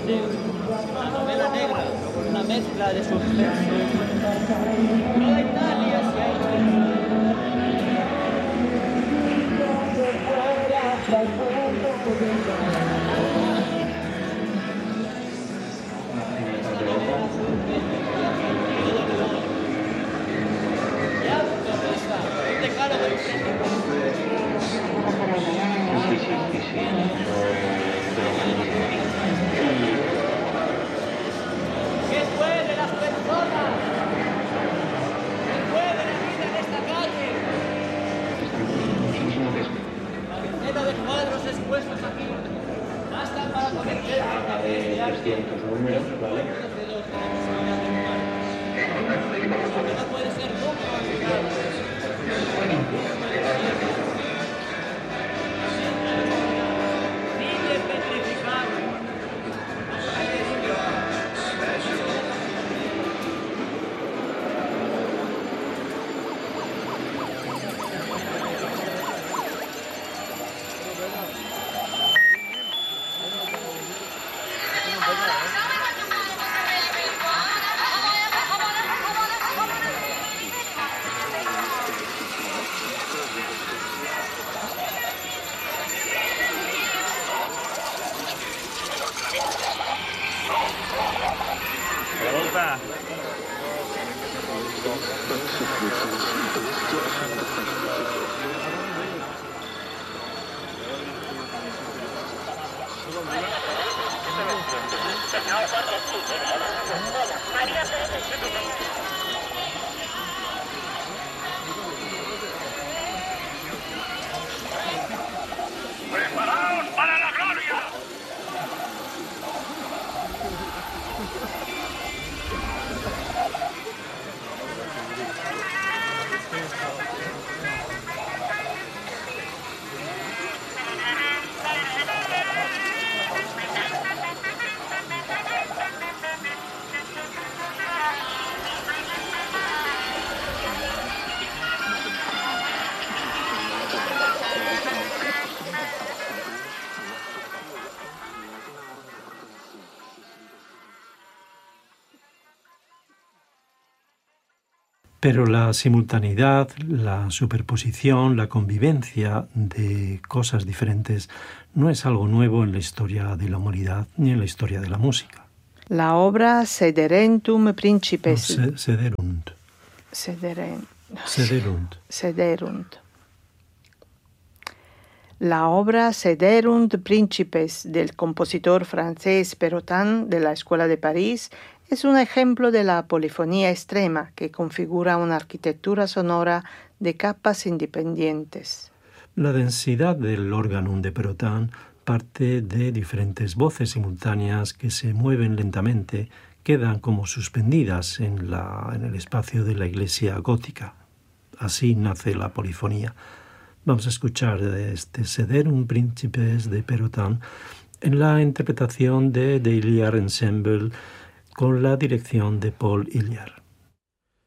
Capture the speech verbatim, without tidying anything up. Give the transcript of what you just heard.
La novela negra, una mezcla de suspenso. Toda Italia se ha ¿Qué fue de las personas? ¿Qué fue de la vida en esta calle? La veintena de cuadros expuestos aquí bastan para conectar a trescientos números, ¿vale? No puede ser nunca olvidado. Sigue petrificado. ¡Preparaos para la gloria! Pero la simultaneidad, la superposición, la convivencia de cosas diferentes no es algo nuevo en la historia de la humanidad ni en la historia de la música. La obra Sederentum Principes. No, se, sederunt. Sederen, Sederunt. Sederunt. La obra Sederunt Principes del compositor francés Perrotin de la Escuela de París es un ejemplo de la polifonía extrema que configura una arquitectura sonora de capas independientes. La densidad del órgano de Perrotin parte de diferentes voces simultáneas que se mueven lentamente, quedan como suspendidas en, la, en el espacio de la iglesia gótica. Así nace la polifonía. Vamos a escuchar este Sederunt Principes de Perrotin en la interpretación de The Hilliard Ensemble con la dirección de Paul Hilliard.